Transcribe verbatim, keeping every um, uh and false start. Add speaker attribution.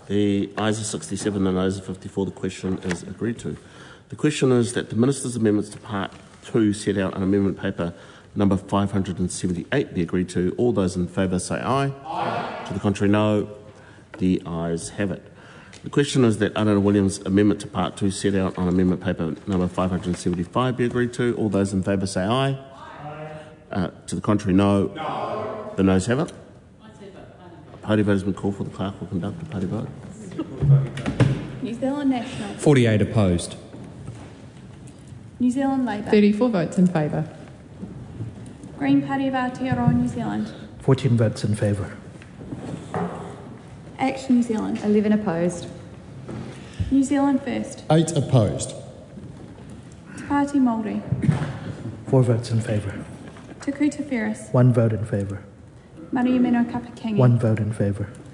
Speaker 1: The ayes are sixty-seven and noes are fifty-four. The question is agreed to. The question is that the Minister's amendments to Part two set out on amendment paper number five hundred seventy-eight be agreed to. All those in favour say aye. Aye. To the contrary, no. The ayes have it. The question is that Anna Williams' amendment to Part two set out on amendment paper number five hundred seventy-five be agreed to. All those in favour say aye. Aye. Uh, to the contrary, no. No. The noes have it. A party vote has been called for. The clerk will conduct a party vote.
Speaker 2: New Zealand National.
Speaker 3: forty-eight opposed.
Speaker 2: New Zealand Labour.
Speaker 4: thirty-four votes in favour.
Speaker 2: Green Party of Aotearoa New Zealand.
Speaker 5: fourteen votes in favour.
Speaker 2: Action New Zealand.
Speaker 4: eleven opposed.
Speaker 2: New Zealand First.
Speaker 6: eight opposed.
Speaker 2: Te Pāti Māori.
Speaker 5: four votes in favour.
Speaker 2: Te Kuta Ferris.
Speaker 5: one vote in favour.
Speaker 2: Mariamino Kapakingi.
Speaker 5: one vote in favour.